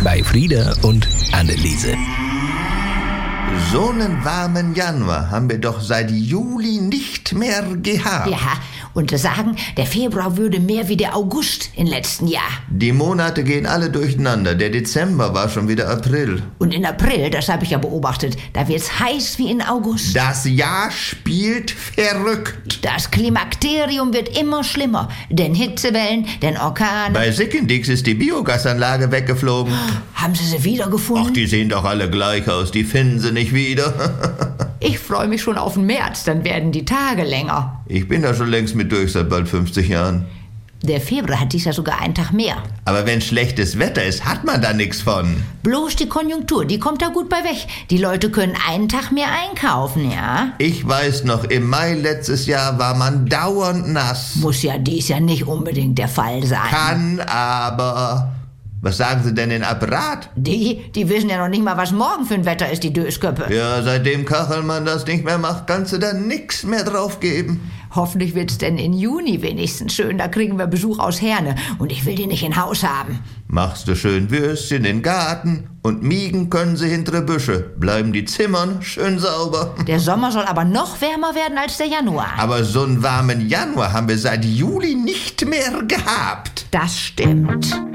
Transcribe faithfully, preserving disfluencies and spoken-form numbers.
bei Frieda und Anneliese. So einen warmen Januar haben wir doch seit Juli nicht mehr gehabt. Ja, und sagen, der Februar würde mehr wie der August im letzten Jahr. Die Monate gehen alle durcheinander. Der Dezember war schon wieder April. Und in April, das habe ich ja beobachtet, da wird's heiß wie in August. Das Jahr spielt verrückt. Das Klimakterium wird immer schlimmer. Denn Hitzewellen, denn Orkane. Bei Sickendix ist die Biogasanlage weggeflogen. Haben Sie sie wiedergefunden? Ach, die sehen doch alle gleich aus. Die finden sie nicht wieder. Ich freue mich schon auf den März, dann werden die Tage länger. Ich bin da schon längst mit durch, seit bald fünfzig Jahren. Der Februar hat dies Jahr sogar einen Tag mehr. Aber wenn schlechtes Wetter ist, hat man da nichts von. Bloß die Konjunktur, die kommt da gut bei weg. Die Leute können einen Tag mehr einkaufen, ja? Ich weiß noch, im Mai letztes Jahr war man dauernd nass. Muss ja dies Jahr nicht unbedingt der Fall sein. Kann aber... Was sagen Sie denn in Apparat? Die, die wissen ja noch nicht mal, was morgen für ein Wetter ist, die Dösköppe. Ja, seitdem Kachelmann das nicht mehr macht, kannst du da nix mehr drauf geben. Hoffentlich wird's denn in Juni wenigstens schön, da kriegen wir Besuch aus Herne und ich will die nicht in Haus haben. Machst du schön Würstchen in den Garten und miegen können sie hintere Büsche. Bleiben die Zimmern schön sauber. Der Sommer soll aber noch wärmer werden als der Januar. Aber so einen warmen Januar haben wir seit Juli nicht mehr gehabt. Das stimmt.